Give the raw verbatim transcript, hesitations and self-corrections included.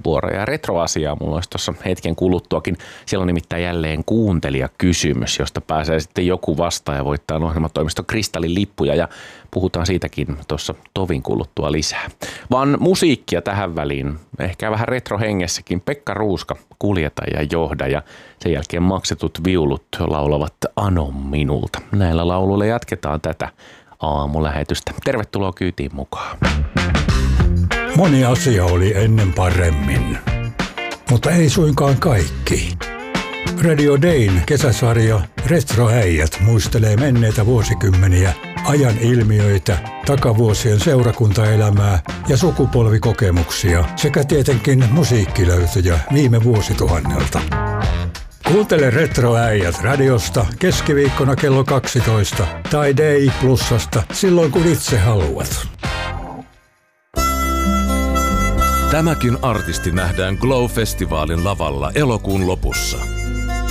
puheenvuoroja. Retroasiaa mulla olisi tuossa hetken kuluttuakin. Siellä on nimittäin jälleen kuuntelijakysymys, josta pääsee sitten joku vastaan ja voittaa ohjelmatoimisto Kristallin lippuja ja puhutaan siitäkin tuossa tovin kuluttua lisää. Vaan musiikkia tähän väliin, ehkä vähän retrohengessäkin. Pekka Ruuska, Kuljeta ja johda ja sen jälkeen maksetut viulut laulavat Ano minulta. Näillä lauluilla jatketaan tätä aamulähetystä. Tervetuloa kyytiin mukaan. Moni asia oli ennen paremmin, mutta ei suinkaan kaikki. Radio Dayn kesäsarja Retroäijät muistelee menneitä vuosikymmeniä, ajan ilmiöitä, takavuosien seurakuntaelämää ja sukupolvikokemuksia sekä tietenkin musiikkilöytöjä viime vuosituhannelta. Kuuntele Retroäijät radiosta keskiviikkona kello kaksitoista tai Day Plusasta silloin kun itse haluat. Tämäkin artisti nähdään Glow-festivaalin lavalla elokuun lopussa.